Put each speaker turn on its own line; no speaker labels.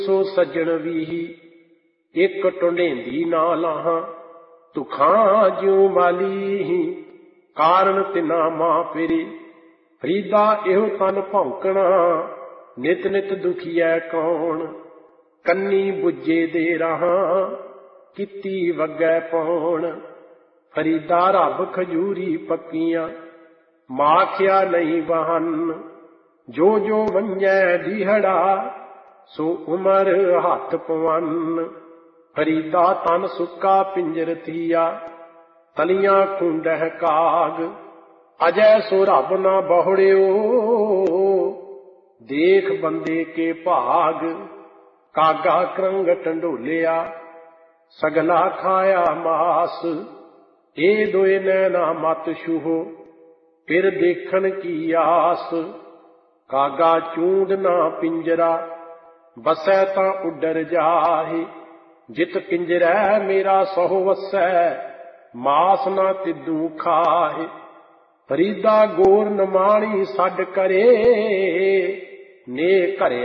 ਸੋ ਸੱਜਣ ਵੀਹੀ ਇੱਕ ਟੁੰਡੇਂਦੀ ਨਾ ਲਾਹਾਂ, ਤੁਖਾਂ ਜਿਉ ਮਾਲੀ ਕਾਰਨ ਤਿਨਾ ਮਾਂ ਫਿਰੀ। ਫਰੀਦਾ ਇਹੋ ਤਨ ਭੌਂਕਣਾ, ਨਿਤ ਨਿਤ ਦੁਖੀਐ ਕੌਣ। ਕੰਨੀ ਬੁੱਝੇ ਦੇ ਰਾਹਾਂ, ਕੀਤੀ ਵੱਗੈ ਪੌਣ। ਫਰੀਦਾ ਰੱਬ ਖਜੂਰੀ ਪੱਕੀਆਂ, ਮਾਖਿਆ ਨਹੀਂ ਬਹਨ। ਜੋ ਜੋ ਵੰਝੈ ਦੀਹੜਾ, ਸੋ ਉਮਰ ਹੱਥ ਪਵਨ। ਫਰੀਦਾ ਤਨ ਸੁੱਕਾ ਪਿੰਜਰ ਥੀਆ, ਤਲੀਆਂ ਖੂੰਡਹਿ ਕਾਗ। ਅਜੈ ਸੋ ਰੱਬ ਨਾ ਬਹੁੜਿਓ, ਦੇਖ ਬੰਦੇ ਕੇ ਭਾਗ। ਕਾਗਾ ਕਰੰਗ ਟੰਡੋਲਿਆ, ਸਗਲਾ ਖਾਇਆ ਮਾਸ। ਇਹ ਦੋਏ ਨੈਣਾ ਮਤ ਛੂਹੋ, ਫਿਰ ਦੇਖਣ ਕੀ ਆਸ। ਕਾਗਾ ਚੂੰਡ ਨਾ ਪਿੰਜਰਾ, ਬਸੈ ਤਾਂ ਉੱਡਰ ਜਾਹੇ। ਜਿਤ ਪਿੰਜਰੈ ਮੇਰਾ ਸਹੁ ਵਸੈ, ਮਾਸ ਨਾ ਤਿੱਦੂ ਖਾਹੇ। ਫਰੀਦਾ ਗੌਰ ਨਮਾਣੀ ਛੱਡ ਕਰੇ, ਨੇ ਘਰ